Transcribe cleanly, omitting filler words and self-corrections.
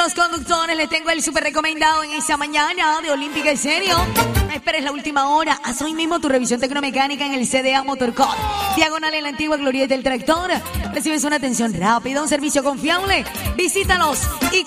los conductores, les tengo el súper recomendado en esa mañana de Olímpica en serio. No esperes la última hora. Haz hoy mismo tu revisión tecnomecánica en el CDA Motorcode. Diagonal en la antigua glorieta del tractor. Recibes una atención rápida, un servicio confiable. Visítalos y